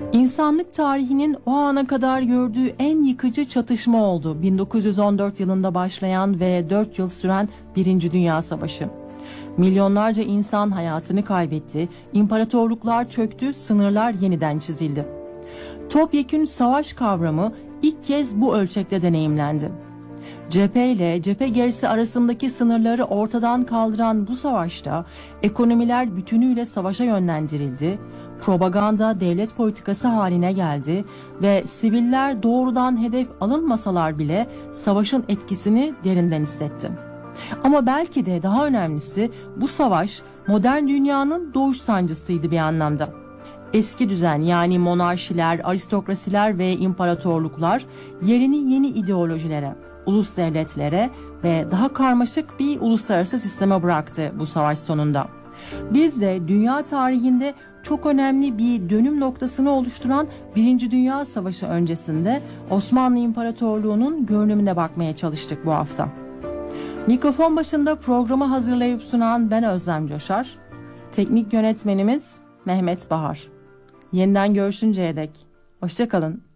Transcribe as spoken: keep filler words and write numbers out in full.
İnsanlık tarihinin o ana kadar gördüğü en yıkıcı çatışma oldu bin dokuz yüz on dört yılında başlayan ve dört yıl süren Birinci Dünya Savaşı. Milyonlarca insan hayatını kaybetti, imparatorluklar çöktü, sınırlar yeniden çizildi. Topyekün savaş kavramı ilk kez bu ölçekte deneyimlendi. Cephe ile cephe gerisi arasındaki sınırları ortadan kaldıran bu savaşta ekonomiler bütünüyle savaşa yönlendirildi, propaganda devlet politikası haline geldi ve siviller doğrudan hedef alınmasalar bile savaşın etkisini derinden hissetti. Ama belki de daha önemlisi bu savaş modern dünyanın doğuş sancısıydı bir anlamda. Eski düzen yani monarşiler, aristokrasiler ve imparatorluklar yerini yeni ideolojilere, ulus devletlere ve daha karmaşık bir uluslararası sisteme bıraktı bu savaş sonunda. Biz de dünya tarihinde çok önemli bir dönüm noktasını oluşturan Birinci Dünya Savaşı öncesinde Osmanlı İmparatorluğu'nun görünümüne bakmaya çalıştık bu hafta. Mikrofon başında programı hazırlayıp sunan ben Özlem Coşar, teknik yönetmenimiz Mehmet Bahar. Yeniden görüşünceye dek hoşça kalın.